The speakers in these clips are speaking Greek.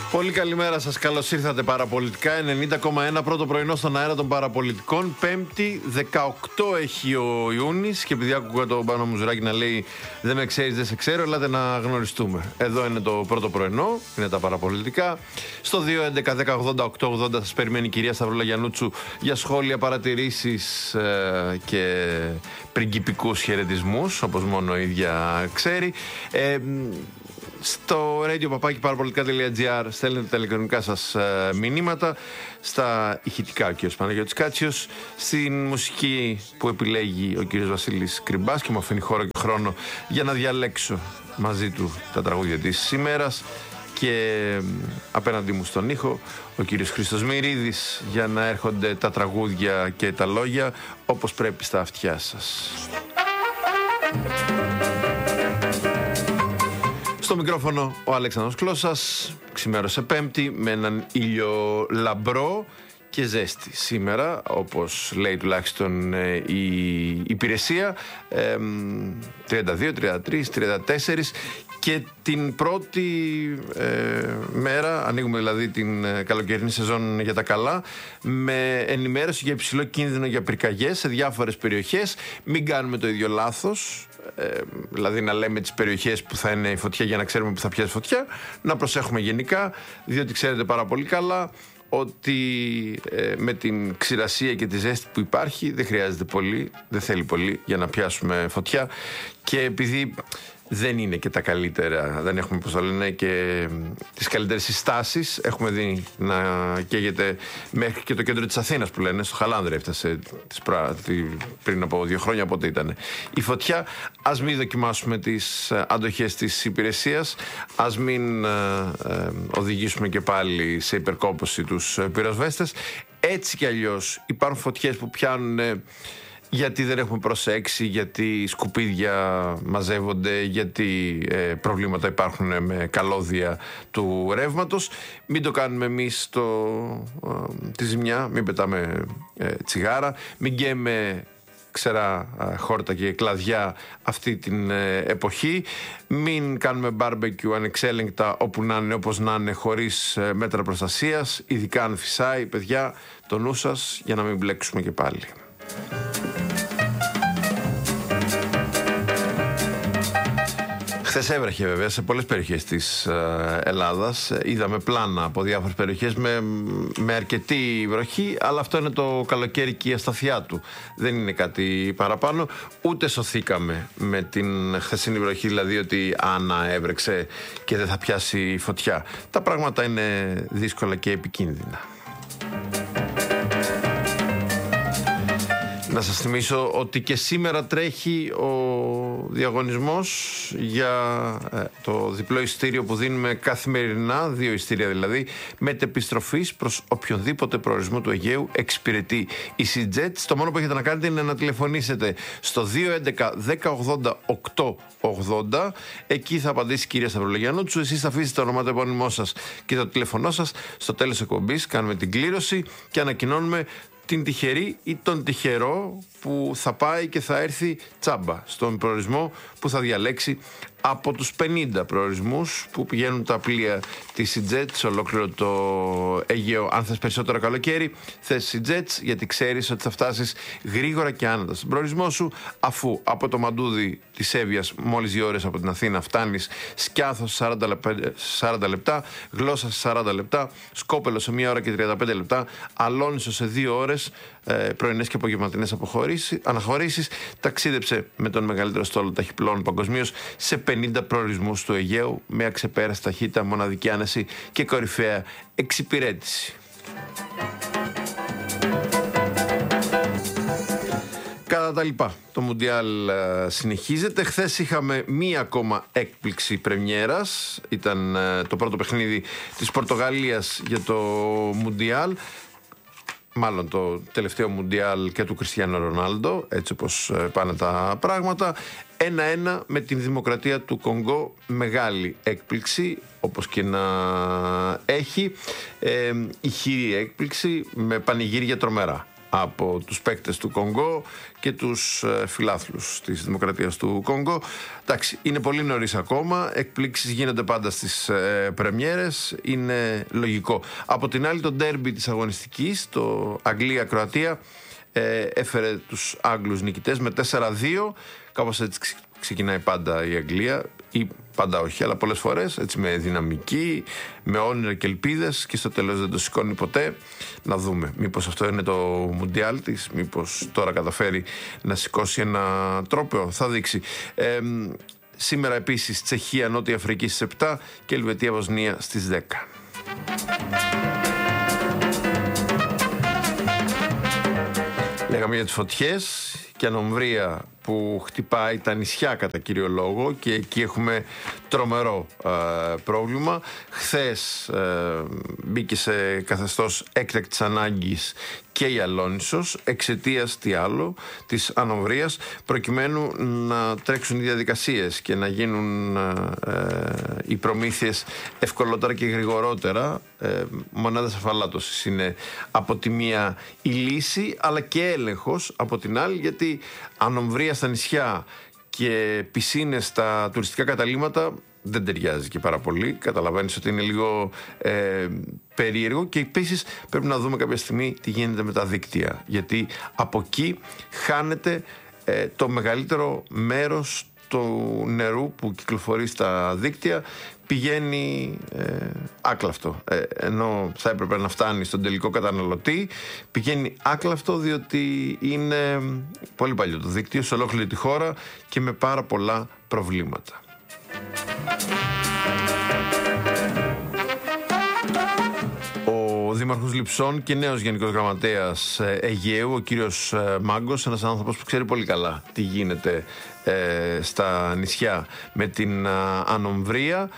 Πολύ καλημέρα σας, καλώς ήρθατε παραπολιτικά 90,1 πρώτο πρωινό στον αέρα των παραπολιτικών. 5η 18 έχει ο Ιούνις και επειδή άκουγα τον Πάνο Μουζουράκη να λέει δεν με ξέρεις, δεν σε ξέρω, ελάτε να γνωριστούμε. Εδώ είναι το πρώτο πρωινό, είναι τα παραπολιτικά. Στο 2.11.10.80.880 σας περιμένει η κυρία Σταυρούλα Γιαννούτσου για σχόλια, παρατηρήσεις και πριγκιπικούς χαιρετισμούς, όπως μόνο η ίδια ξέρει. Στο radio.parapolitica.gr στέλνετε τα ηλεκτρονικά σας μηνύματα. Στα ηχητικά ο κ. Παναγιώτης Κάτσιος. Στην μουσική που επιλέγει ο κ. Βασίλης Κρυμπάς και μου αφήνει χώρο και χρόνο για να διαλέξω μαζί του τα τραγούδια της ημέρας. Και απέναντί μου στον ήχο ο κύριος Χρήστος Μυρίδης για να έρχονται τα τραγούδια και τα λόγια όπως πρέπει στα αυτιά σας. Στο μικρόφωνο ο Αλέξανδρος Κλώσσας. Ξημέρωσε Πέμπτη με έναν ήλιο λαμπρό και ζέστη. Σήμερα, όπως λέει τουλάχιστον η υπηρεσία, 32, 33, 34 και την πρώτη μέρα, ανοίγουμε δηλαδή την καλοκαιρινή σεζόν για τα καλά, με ενημέρωση για υψηλό κίνδυνο για πυρκαγιές σε διάφορες περιοχές. Μην κάνουμε το ίδιο λάθος, δηλαδή να λέμε τις περιοχές που θα είναι η φωτιά για να ξέρουμε που θα πιάσει φωτιά. Να προσέχουμε γενικά, διότι ξέρετε πάρα πολύ καλά ότι με την ξηρασία και τη ζέστη που υπάρχει δεν χρειάζεται πολύ, δεν θέλει πολύ για να πιάσουμε φωτιά. Και επειδή δεν είναι και τα καλύτερα, δεν έχουμε, πώς το λένε, και τις καλύτερες συστάσεις. Έχουμε δει να καίγεται μέχρι και το κέντρο της Αθήνας που λένε, στο Χαλάνδρη έφτασε πριν από 2 χρόνια, πότε ήταν η φωτιά. Ας μην δοκιμάσουμε τις αντοχές της υπηρεσίας, ας μην οδηγήσουμε και πάλι σε υπερκόπωση τους πυροσβέστες. Έτσι κι αλλιώς υπάρχουν φωτιές που πιάνουν γιατί δεν έχουμε προσέξει, γιατί σκουπίδια μαζεύονται, γιατί προβλήματα υπάρχουν με καλώδια του ρεύματος. Μην το κάνουμε εμείς τη ζημιά, μην πετάμε τσιγάρα, μην γκαίμε ξερά χόρτα και κλαδιά αυτή την εποχή. Μην κάνουμε μπάρμπεκιου ανεξέλεγκτα όπου να είναι, όπως να είναι, χωρίς μέτρα προστασίας, ειδικά αν φυσάει. Παιδιά, το νου σας για να μην μπλέξουμε και πάλι. Χθες έβρεχε βέβαια σε πολλές περιοχές της Ελλάδας. Είδαμε πλάνα από διάφορες περιοχές με αρκετή βροχή, αλλά αυτό είναι το καλοκαίρι και η ασταθειά του. Δεν είναι κάτι παραπάνω. Ούτε σωθήκαμε με την χθεσινή βροχή, δηλαδή ότι έβρεξε και δεν θα πιάσει φωτιά. Τα πράγματα είναι δύσκολα και επικίνδυνα. Να σας θυμίσω ότι και σήμερα τρέχει ο διαγωνισμός για το διπλό εισιτήριο που δίνουμε καθημερινά, 2 εισιτήρια δηλαδή, μετεπιστροφής προς οποιονδήποτε προορισμό του Αιγαίου εξυπηρετεί η SeaJet. Το μόνο που έχετε να κάνετε είναι να τηλεφωνήσετε στο 211-1080-880. Εκεί θα απαντήσει η κυρία Σταυρούλα Γιαννούτσου. Εσείς θα αφήσετε το όνομα, το επώνυμό σας και το τηλεφωνό σας. Στο τέλος εκπομπής κάνουμε την κλήρωση και ανακοινώνουμε την τυχερή ή τον τυχερό που θα πάει και θα έρθει τσάμπα στον προορισμό που θα διαλέξει από τους 50 προορισμούς που πηγαίνουν τα πλοία της SeaJet σε ολόκληρο το Αιγαίο. Αν θες περισσότερο καλοκαίρι, θες SeaJet, γιατί ξέρεις ότι θα φτάσεις γρήγορα και άνετα στον προορισμό σου, αφού από το μαντούδι της Εύβοιας μόλις 2 ώρες από την Αθήνα φτάνεις, Σκιάθος 40 λεπτά, Γλώσσα σε 40 λεπτά, Σκόπελο σε 1 ώρα και 35 λεπτά, Αλόνισο σε 2 ώρες, πρωινές και απογευματινές αναχωρήσεις. Ταξίδεψε με τον μεγαλύτερο στόλο ταχυπλών παγκοσμίως σε 50 προορισμούς του Αιγαίου με αξεπέραστη ταχύτητα, μοναδική άνεση και κορυφαία εξυπηρέτηση. Κατά τα λοιπά, το Μουντιάλ συνεχίζεται. Χθες είχαμε μία ακόμα έκπληξη πρεμιέρας. Ήταν το πρώτο παιχνίδι της Πορτογαλίας για το Μουντιάλ. Μάλλον το τελευταίο Μουντιάλ και του Κριστιάνο Ρονάλντο, έτσι όπως πάνε τα πράγματα. 1-1 με την Δημοκρατία του Κονγκό. Μεγάλη έκπληξη, όπως και να έχει. Ηχηρή έκπληξη με πανηγύρια τρομερά. από τους παίκτες του Κονγκό και τους φιλάθλους της Δημοκρατίας του Κονγκό. Εντάξει, είναι πολύ νωρίς ακόμα, εκπλήξεις γίνονται πάντα στις πρεμιέρες, είναι λογικό. Από την άλλη, το ντέρμπι της αγωνιστικής, το Αγγλία-Κροατία, έφερε τους Άγγλους νικητές με 4-2. Κάπως έτσι ξεκινάει πάντα η Αγγλία, ή πάντα όχι, αλλά πολλές φορές έτσι, με δυναμική, με όνειρα και ελπίδες, και στο τέλος δεν το σηκώνει ποτέ. Να δούμε μήπως αυτό είναι το Μουντιάλ της, μήπως τώρα καταφέρει να σηκώσει ένα τρόπαιο, θα δείξει. Σήμερα επίσης Τσεχία Νότια Αφρική στις 7 και Ελβετία Βοσνία στις 10. Λέγαμε για τις φωτιές και ανομβρία που χτυπάει τα νησιά κατά κύριο λόγο, και εκεί έχουμε τρομερό πρόβλημα. Χθες μπήκε σε καθεστώς έκτακτης ανάγκης και η Αλόνισσος εξαιτίας της ανομβρίας, προκειμένου να τρέξουν οι διαδικασίες και να γίνουν οι προμήθειες ευκολότερα και γρηγορότερα. Μονάδες αφαλάτωσης είναι από τη μία η λύση, αλλά και έλεγχος από την άλλη, γιατί ανομβρία στα νησιά και πισίνες στα τουριστικά καταλύματα δεν ταιριάζει και πάρα πολύ. Καταλαβαίνεις ότι είναι λίγο περίεργο, και επίσης πρέπει να δούμε κάποια στιγμή τι γίνεται με τα δίκτυα, γιατί από εκεί χάνεται το μεγαλύτερο μέρος του νερού που κυκλοφορεί στα δίκτυα, πηγαίνει άκλαυτο, ενώ θα έπρεπε να φτάνει στον τελικό καταναλωτή, πηγαίνει άκλαυτο, διότι είναι πολύ παλιό το δίκτυο σε ολόκληρη τη χώρα και με πάρα πολλά προβλήματα. Ο Δήμαρχος Λειψών και νέος Γενικός Γραμματέας Αιγαίου, ο κύριος Μάγκος, ένας άνθρωπος που ξέρει πολύ καλά τι γίνεται στα νησιά με την ανομβρία.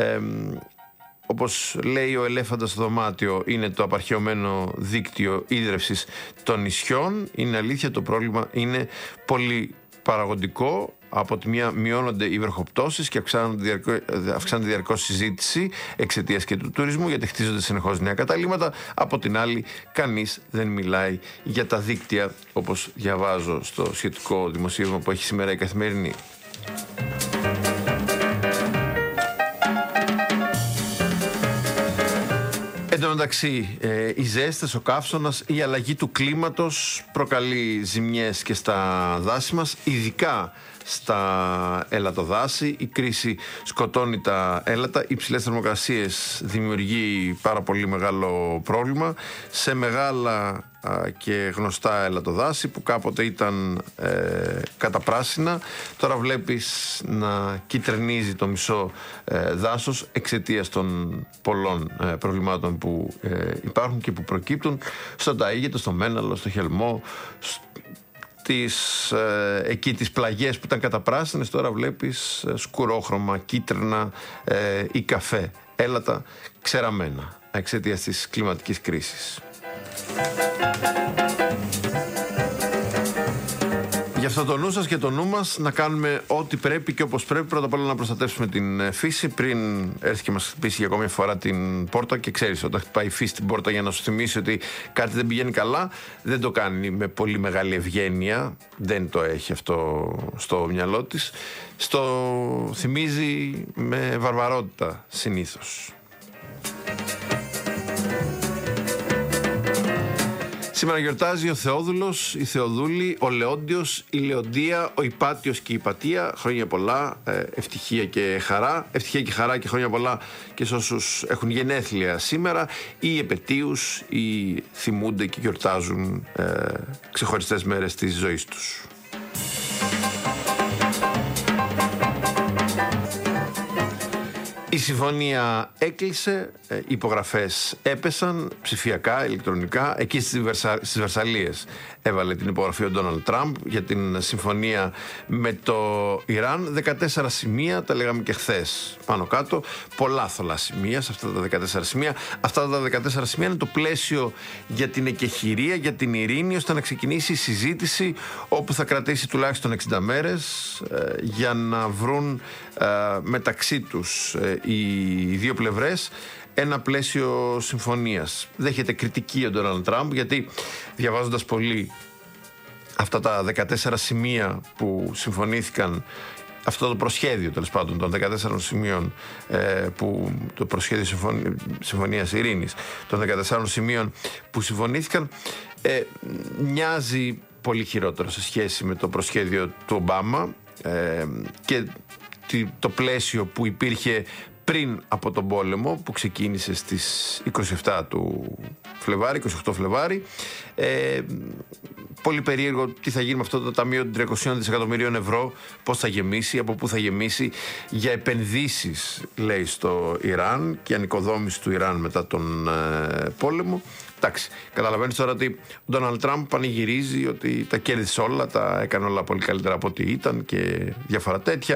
Όπως λέει ο ελέφαντας στο δωμάτιο, είναι το απαρχαιωμένο δίκτυο ίδρευσης των νησιών. Είναι αλήθεια, το πρόβλημα είναι πολύ παραγωγικό. Από τη μία μειώνονται οι βροχοπτώσεις και αυξάνεται διαρκώς συζήτηση εξαιτίας και του τουρισμού, γιατί χτίζονται συνεχώς νέα καταλύματα. Από την άλλη, κανείς δεν μιλάει για τα δίκτυα, όπως διαβάζω στο σχετικό δημοσίευμα που έχει σήμερα η Καθημερινή. Εν τω μεταξύ, οι ζέστες, ο καύσωνας, η αλλαγή του κλίματος προκαλεί ζημιές και στα δάση μας, ειδικά στα ελατοδάση. Η κρίση σκοτώνει τα έλατα, οι υψηλές θερμοκρασίες δημιουργεί πάρα πολύ μεγάλο πρόβλημα σε μεγάλα και γνωστά ελατοδάση που κάποτε ήταν καταπράσινα. Τώρα βλέπεις να κυτρινίζει το μισό δάσος εξαιτίας των πολλών προβλημάτων που υπάρχουν και που προκύπτουν στο Ταΐγετο, στο Μέναλο, στο Χελμό, εκεί τις πλαγιές που ήταν καταπράσινες. Τώρα βλέπεις σκουρόχρωμα, κίτρινα ή καφέ έλατα ξεραμένα εξαιτίας της κλιματικής κρίσης. Γι' αυτό το νου σας και το νου μας να κάνουμε ό,τι πρέπει και όπως πρέπει. Πρώτα απ' όλα να προστατεύσουμε την φύση πριν έρθει και μας χτυπήσει για ακόμη μια φορά την πόρτα. Και ξέρεις, όταν χτυπάει η φύση την πόρτα για να σου θυμίσει ότι κάτι δεν πηγαίνει καλά, δεν το κάνει με πολύ μεγάλη ευγένεια. Δεν το έχει αυτό στο μυαλό της. Στο θυμίζει με βαρβαρότητα συνήθως. Σήμερα γιορτάζει ο Θεόδουλος, η Θεοδούλη, ο Λεόντιος, η Λεοντία, ο Υπάτιος και η Υπατία. Χρόνια πολλά, ευτυχία και χαρά. Ευτυχία και χαρά και χρόνια πολλά και σε όσους έχουν γενέθλια σήμερα, ή επετείους, ή θυμούνται και γιορτάζουν ξεχωριστές μέρες της ζωής τους. Η συμφωνία έκλεισε, υπογραφές έπεσαν ψηφιακά, ηλεκτρονικά. Εκεί στις Βερσαλίες έβαλε την υπογραφή ο Ντόναλντ Τραμπ για την συμφωνία με το Ιράν. 14 σημεία, τα λέγαμε και χθες πάνω κάτω. Πολλά θολά σημεία σε αυτά τα 14 σημεία. Αυτά τα 14 σημεία είναι το πλαίσιο για την εκεχηρία, για την ειρήνη, ώστε να ξεκινήσει η συζήτηση, όπου θα κρατήσει τουλάχιστον 60 μέρες για να βρουν μεταξύ τους οι δύο πλευρές ένα πλαίσιο συμφωνίας. Δέχεται κριτική ο Ντόναλντ Τραμπ, γιατί διαβάζοντας πολύ αυτά τα 14 σημεία που συμφωνήθηκαν, αυτό το προσχέδιο τέλος πάντων των 14 σημείων, που το προσχέδιο συμφωνίας ειρήνης, των 14 σημείων που συμφωνήθηκαν, μοιάζει πολύ χειρότερο σε σχέση με το προσχέδιο του Ομπάμα και το πλαίσιο που υπήρχε πριν από τον πόλεμο, που ξεκίνησε στις 27 του Φλεβάρι, 28 Φλεβάρι. Πολύ περίεργο τι θα γίνει με αυτό το ταμείο των 300 δισεκατομμυρίων ευρώ, πώς θα γεμίσει, από πού θα γεμίσει, για επενδύσεις, λέει, στο Ιράν και ανοικοδόμηση του Ιράν μετά τον πόλεμο. Εντάξει, καταλαβαίνεις τώρα ότι ο Ντόναλντ Τραμπ πανηγυρίζει ότι τα κέρδισε όλα, τα έκανε όλα πολύ καλύτερα από ό,τι ήταν και διάφορα τέτοια.